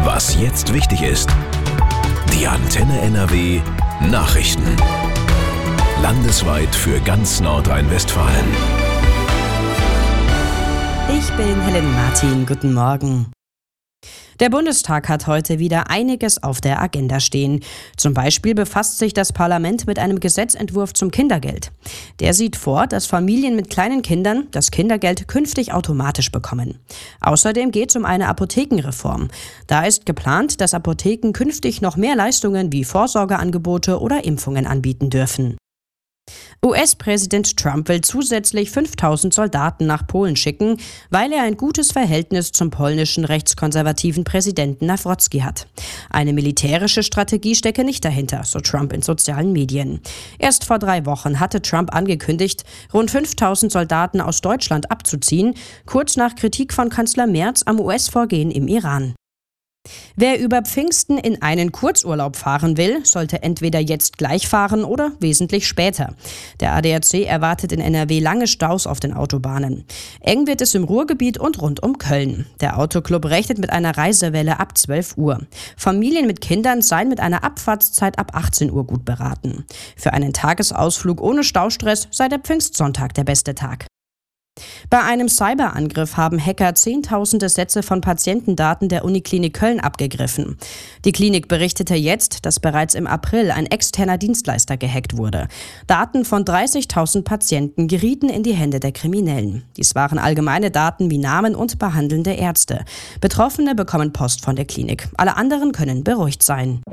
Was jetzt wichtig ist. Die Antenne NRW Nachrichten. Landesweit für ganz Nordrhein-Westfalen. Ich bin Helen Martin. Guten Morgen. Der Bundestag hat heute wieder einiges auf der Agenda stehen. Zum Beispiel befasst sich das Parlament mit einem Gesetzentwurf zum Kindergeld. Der sieht vor, dass Familien mit kleinen Kindern das Kindergeld künftig automatisch bekommen. Außerdem geht es um eine Apothekenreform. Da ist geplant, dass Apotheken künftig noch mehr Leistungen wie Vorsorgeangebote oder Impfungen anbieten dürfen. US-Präsident Trump will zusätzlich 5.000 Soldaten nach Polen schicken, weil er ein gutes Verhältnis zum polnischen rechtskonservativen Präsidenten Nawrocki hat. Eine militärische Strategie stecke nicht dahinter, so Trump in sozialen Medien. Erst vor 3 Wochen hatte Trump angekündigt, rund 5.000 Soldaten aus Deutschland abzuziehen, kurz nach Kritik von Kanzler Merz am US-Vorgehen im Iran. Wer über Pfingsten in einen Kurzurlaub fahren will, sollte entweder jetzt gleich fahren oder wesentlich später. Der ADAC erwartet in NRW lange Staus auf den Autobahnen. Eng wird es im Ruhrgebiet und rund um Köln. Der Autoclub rechnet mit einer Reisewelle ab 12 Uhr. Familien mit Kindern seien mit einer Abfahrtszeit ab 18 Uhr gut beraten. Für einen Tagesausflug ohne Staustress sei der Pfingstsonntag der beste Tag. Bei einem Cyberangriff haben Hacker Zehntausende Sätze von Patientendaten der Uniklinik Köln abgegriffen. Die Klinik berichtete jetzt, dass bereits im April ein externer Dienstleister gehackt wurde. Daten von 30.000 Patienten gerieten in die Hände der Kriminellen. Dies waren allgemeine Daten wie Namen und behandelnde Ärzte. Betroffene bekommen Post von der Klinik. Alle anderen können beruhigt sein.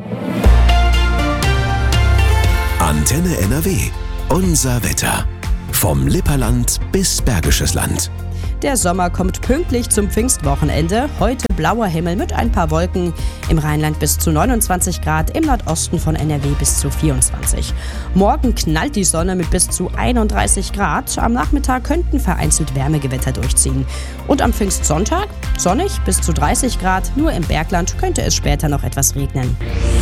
Antenne NRW. Unser Wetter. Vom Lipperland bis Bergisches Land. Der Sommer kommt pünktlich zum Pfingstwochenende. Heute blauer Himmel mit ein paar Wolken. Im Rheinland bis zu 29 Grad, im Nordosten von NRW bis zu 24. Morgen knallt die Sonne mit bis zu 31 Grad. Am Nachmittag könnten vereinzelt Wärmegewitter durchziehen. Und am Pfingstsonntag sonnig bis zu 30 Grad. Nur im Bergland könnte es später noch etwas regnen.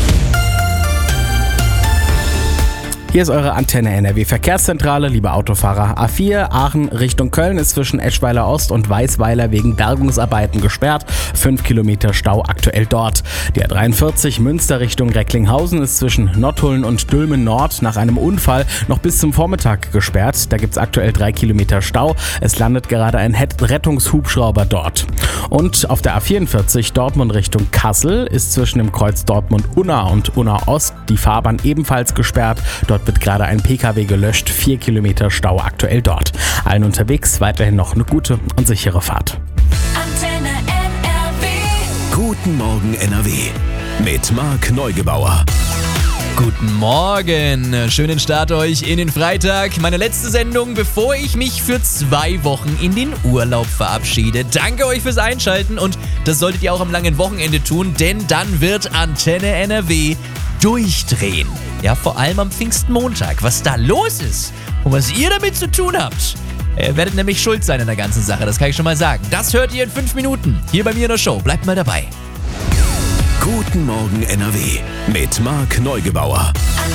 Hier ist eure Antenne NRW Verkehrszentrale, liebe Autofahrer. A4 Aachen Richtung Köln ist zwischen Eschweiler Ost und Weißweiler wegen Bergungsarbeiten gesperrt. 5 Kilometer Stau aktuell dort. Die A43 Münster Richtung Recklinghausen ist zwischen Nottuln und Dülmen Nord nach einem Unfall noch bis zum Vormittag gesperrt. Da gibt es aktuell 3 Kilometer Stau. Es landet gerade ein Rettungshubschrauber dort. Und auf der A44 Dortmund Richtung Kassel ist zwischen dem Kreuz Dortmund-Unna und Unna-Ost die Fahrbahn ebenfalls gesperrt. Dort wird gerade ein PKW gelöscht, 4 Kilometer Stau aktuell dort. Allen unterwegs weiterhin noch eine gute und sichere Fahrt. Antenne NRW. Guten Morgen NRW. Mit Marc Neugebauer. Guten Morgen, schönen Start euch in den Freitag. Meine letzte Sendung, bevor ich mich für 2 Wochen in den Urlaub verabschiede. Danke euch fürs Einschalten und das solltet ihr auch am langen Wochenende tun, denn dann wird Antenne NRW durchdrehen. Ja, vor allem am Pfingstmontag. Was da los ist und was ihr damit zu tun habt, ihr werdet nämlich schuld sein in der ganzen Sache, das kann ich schon mal sagen. Das hört ihr in 5 Minuten hier bei mir in der Show. Bleibt mal dabei. Guten Morgen NRW mit Marc Neugebauer.